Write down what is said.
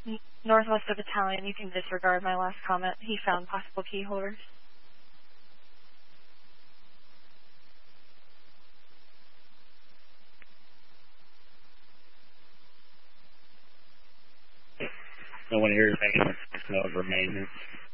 northwest of Italian. You can disregard my last comment. He found possible key holders. No one here is making over maintenance.